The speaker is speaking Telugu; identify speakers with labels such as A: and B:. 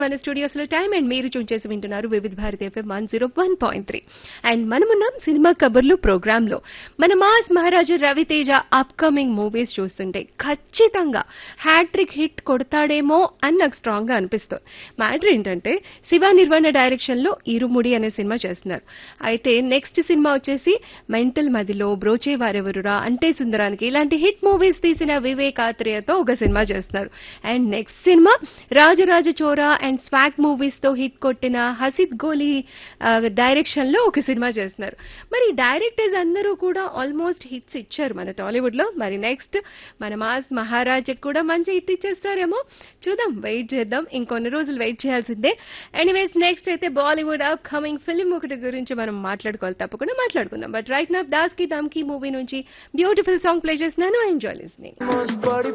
A: మన స్టూడియోస్ లో టైం అండ్ మీరు చూన్ చేసి వింటున్నారు వివిధ భారతి ఎఫ్ఎం 101.3 అండ్ మనమున్నాం సినిమా కబుర్లు ప్రోగ్రామ్ లో మన మాస్ మహారాజా రవితేజ అప్కమింగ్ మూవీస్ చూస్తుంటే ఖచ్చితంగా హ్యాట్రిక్ హిట్ కొడతాడేమో అని నాకు స్ట్రాంగ్ గా అనిపిస్తుంది. మ్యాటర్ ఏంటంటే శివ నిర్వాణ డైరెక్షన్ లో ఇరుముడి అనే సినిమా చేస్తున్నారు. అయితే నెక్స్ట్ సినిమా వచ్చేసి మెంటల్ మదిలో బ్రోచే వారెవరురా అంటే సుందరానికి ఇలాంటి హిట్ మూవీస్ తీసిన వివేక్ ఆత్రేయతో ఒక సినిమా చేస్తున్నారు. And next cinema Rajaraja చోరా and swag movies తో హిట్ కొట్టిన హసిద్ గోలీ డైరెక్షన్ లో ఒక సినిమా చేస్తున్నారు. మరి డైరెక్టర్స్ అందరూ కూడా ఆల్మోస్ట్ హిట్స్ ఇచ్చారు మన టాలీవుడ్ లో. మరి నెక్స్ట్ మన మాస్ మహారాజ్ కూడా మంచి హిట్ ఇచ్చేస్తారేమో చూద్దాం, వెయిట్ చేద్దాం. ఇంకొన్ని రోజులు వెయిట్ చేయాల్సిందే. ఎనీవేస్ నెక్స్ట్ అయితే బాలీవుడ్ అప్ కమింగ్ ఫిల్మ్ ఒకటి గురించి మనం మాట్లాడుకోవాలి, తప్పకుండా మాట్లాడుకుందాం. బట్ రైట్ నా దాస్ కి దమ్ కి మూవీ నుంచి బ్యూటిఫుల్ సాంగ్ ప్లే చేస్తున్నాను. Enjoy listening.